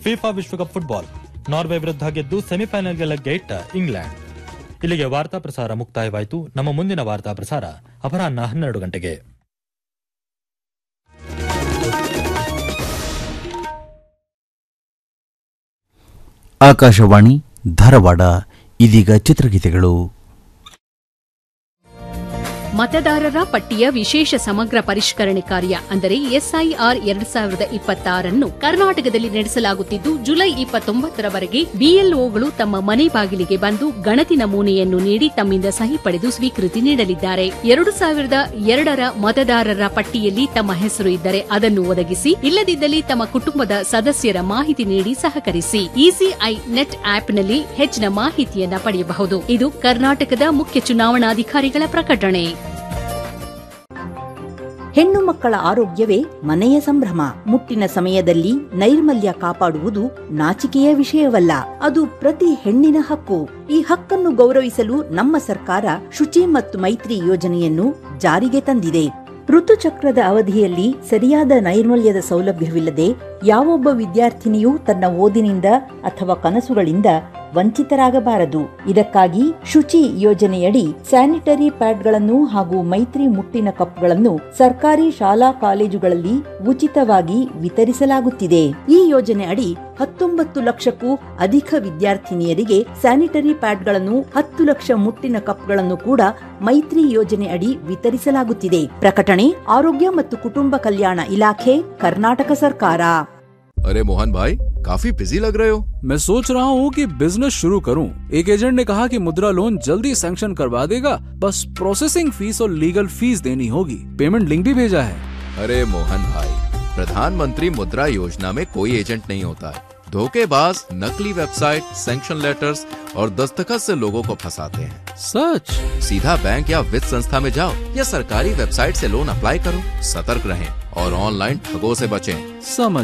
FIFA ವಿಶ್ವಕಪ್ football Norway ವಿರುದ್ಧ ಗೆದ್ದು ಸೆಮಿಫೈನಲ್ಗೆ ಲಗ್ಗೆ ಇಟ್ಟ ಇಂಗ್ಲೆಂಡ್. ಇಲ್ಲಿಗೆ ವಾರ್ತಾ ಪ್ರಸಾರ ಮುಕ್ತಾಯವಾಯಿತು. ನಮ್ಮ ಮುಂದಿನ ವಾರ್ತಾ ಪ್ರಸಾರ ಅಪರಾಹ್ನ 12 ಗಂಟೆಗೆ. ಆಕಾಶವಾಣಿ ಧಾರವಾಡ. ಇದೀಗ ಚಿತ್ರಗೀತೆಗಳು. ಮತದಾರರ ಪಟ್ಟಿಯ ವಿಶೇಷ ಸಮಗ್ರ ಪರಿಷ್ಕರಣೆ ಕಾರ್ಯ ಅಂದರೆ ಎಸ್ಐಆರ್ 2026 ಕರ್ನಾಟಕದಲ್ಲಿ ನಡೆಸಲಾಗುತ್ತಿದ್ದು, ಜುಲೈ 29ರವರೆಗೆ ಬಿಎಲ್ಒಗಳು ತಮ್ಮ ಮನೆ ಬಾಗಿಲಿಗೆ ಬಂದು ಗಣತಿ ನಮೂನೆಯನ್ನು ನೀಡಿ ತಮ್ಮಿಂದ ಸಹಿ ಪಡೆದು ಸ್ವೀಕೃತಿ ನೀಡಲಿದ್ದಾರೆ. 2002ರ ಮತದಾರರ ಪಟ್ಟಿಯಲ್ಲಿ ತಮ್ಮ ಹೆಸರು ಇದ್ದರೆ ಅದನ್ನು ಒದಗಿಸಿ, ಇಲ್ಲದಿದ್ದಲ್ಲಿ ತಮ್ಮ ಕುಟುಂಬದ ಸದಸ್ಯರ ಮಾಹಿತಿ ನೀಡಿ ಸಹಕರಿಸಿ. ಇಸಿಐ ನೆಟ್ ಆಪ್ನಲ್ಲಿ ಹೆಚ್ಚಿನ ಮಾಹಿತಿಯನ್ನ ಪಡೆಯಬಹುದು. ಇದು ಕರ್ನಾಟಕದ ಮುಖ್ಯ ಚುನಾವಣಾಧಿಕಾರಿಗಳ ಪ್ರಕಟಣೆ. ಹೆಣ್ಣು ಮಕ್ಕಳ ಆರೋಗ್ಯವೇ ಮನೆಯ ಸಂಭ್ರಮ. ಮುಟ್ಟಿನ ಸಮಯದಲ್ಲಿ ನೈರ್ಮಲ್ಯ ಕಾಪಾಡುವುದು ನಾಚಿಕೆಯ ವಿಷಯವಲ್ಲ, ಅದು ಪ್ರತಿ ಹೆಣ್ಣಿನ ಹಕ್ಕು. ಈ ಹಕ್ಕನ್ನು ಗೌರವಿಸಲು ನಮ್ಮ ಸರ್ಕಾರ ಶುಚಿ ಮತ್ತು ಮೈತ್ರಿ ಯೋಜನೆಯನ್ನು ಜಾರಿಗೆ ತಂದಿದೆ. ಋತುಚಕ್ರದ ಅವಧಿಯಲ್ಲಿ ಸರಿಯಾದ ನೈರ್ಮಲ್ಯದ ಸೌಲಭ್ಯವಿಲ್ಲದೆ ಯಾವೊಬ್ಬ ವಿದ್ಯಾರ್ಥಿನಿಯೂ ತನ್ನ ಓದಿನಿಂದ ಅಥವಾ ಕನಸುಗಳಿಂದ ವಂಚಿತರಾಗಬಾರದು. ಇದಕ್ಕಾಗಿ ಶುಚಿ ಯೋಜನೆಯಡಿ ಸ್ಯಾನಿಟರಿ ಪ್ಯಾಡ್ಗಳನ್ನು ಹಾಗೂ ಮೈತ್ರಿ ಮುಟ್ಟಿನ ಕಪ್ಗಳನ್ನು ಸರ್ಕಾರಿ ಶಾಲಾ ಕಾಲೇಜುಗಳಲ್ಲಿ ಉಚಿತವಾಗಿ ವಿತರಿಸಲಾಗುತ್ತಿದೆ. ಈ ಯೋಜನೆ ಅಡಿ 19 ಲಕ್ಷಕ್ಕೂ ಅಧಿಕ ವಿದ್ಯಾರ್ಥಿನಿಯರಿಗೆ ಸ್ಯಾನಿಟರಿ ಪ್ಯಾಡ್ಗಳನ್ನು, 10 ಲಕ್ಷ ಮುಟ್ಟಿನ ಕಪ್ಗಳನ್ನು ಕೂಡ ಮೈತ್ರಿ ಯೋಜನೆ ಅಡಿ ವಿತರಿಸಲಾಗುತ್ತಿದೆ. ಪ್ರಕಟಣೆ ಆರೋಗ್ಯ ಮತ್ತು ಕುಟುಂಬ ಕಲ್ಯಾಣ ಇಲಾಖೆ, ಕರ್ನಾಟಕ ಸರ್ಕಾರ. अरे मोहन भाई, काफी बिजी लग रहे हो। मैं सोच रहा हूँ कि बिजनेस शुरू करूँ। एक एजेंट ने कहा कि मुद्रा लोन जल्दी सैंक्शन करवा देगा, बस प्रोसेसिंग फीस और लीगल फीस देनी होगी। पेमेंट लिंक भी भेजा है। अरे मोहन भाई, प्रधानमंत्री मुद्रा योजना में कोई एजेंट नहीं होता है। धोखेबाज नकली वेबसाइट, सैंक्शन लेटर्स और दस्तखत से लोगों को फंसाते हैं। सच? सीधा बैंक या वित्त संस्था में जाओ या सरकारी वेबसाइट से लोन अप्लाई करो। सतर्क रहें और ऑनलाइन ठगों से बचें। समझ